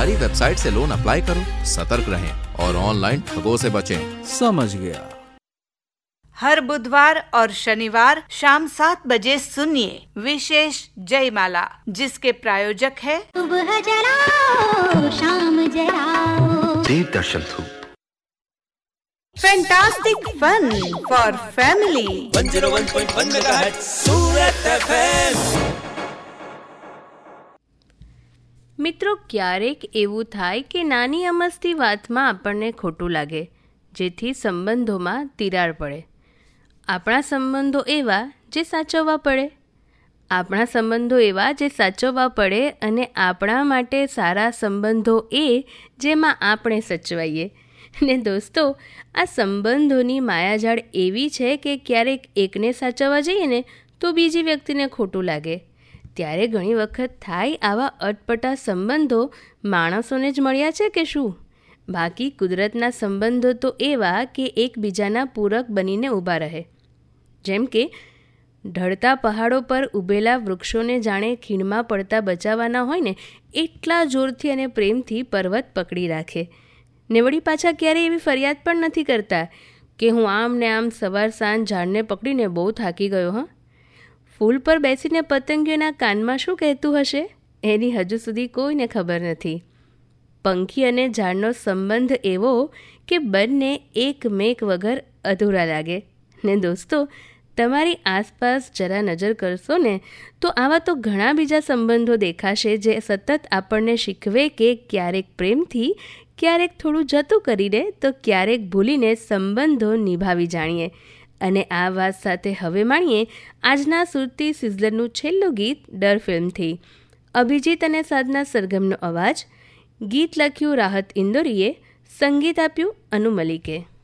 हमारी वेबसाइट से loan apply करो। सतर्क रहें और ऑनलाइन ठगों से बचें। समझ गया। हर बुधवार और शनिवार शाम 7 बजे सुनिए विशेष जयमाला, जिसके प्रायोजक है सुबह जलाओ शाम जलाओ देवदर्शन धूप। Fantastic fun for family 101.1 megahertz Surat FM। મિત્રો, ક્યારેક એવું થાય કે નાની અમસ્તી વાતમાં આપણને ખોટું લાગે, જેથી સંબંધોમાં તિરાડ પડે. આપણા સંબંધો એવા જે સાચવવા પડે અને આપણા માટે સારા સંબંધો એ જેમાં આપણે સચવાઈએ. ને દોસ્તો, આ સંબંધોની માયાજાળ એવી છે કે ક્યારેક એકને સાચવવા જઈએ ને તો બીજી વ્યક્તિને ખોટું લાગે. ત્યારે ઘણી વખત થાય આવા અટપટા સંબંધો માણસોને જ મળ્યા છે કે શું? બાકી કુદરતના સંબંધો તો એવા કે એકબીજાના પૂરક બનીને ઊભા રહે. જેમ કે ઢળતા પહાડો પર ઊભેલા વૃક્ષોને જાણે ખીણમાં પડતા બચાવવાના હોય ને એટલા જોરથી અને પ્રેમથી પર્વત પકડી રાખે. ને વળી પાછા ક્યારેય એવી ફરિયાદ પણ નથી કરતા કે હું આમ ને આમ સવાર સાંજ ઝાડને પકડીને બહુ થાકી ગયો. ફૂલ પર બેસીને પતંગીઓના કાનમાં શું કહેતું હશે એની હજુ સુધી કોઈને ખબર નથી. પંખી અને ઝાડનો સંબંધ એવો કે બંને એકમેક વગર અધૂરા લાગે. ને દોસ્તો, તમારી આસપાસ જરા નજર કરશો ને તો આવા તો ઘણા બીજા સંબંધો દેખાશે જે સતત આપણને શીખવે કે ક્યારેક પ્રેમથી, ક્યારેક થોડું જતું કરીને તો ક્યારેક ભૂલીને સંબંધો નિભાવી જાણીએ. અને આ વાત સાથે હવે માણીએ આજના સુરતી સિઝલરનું છેલ્લું ગીત ડર ફિલ્મથી. અભિજીત અને સાધના સરગમનો અવાજ. ગીત લખ્યું રાહત ઇન્દોરીએ, સંગીત આપ્યું અનુ મલિકે.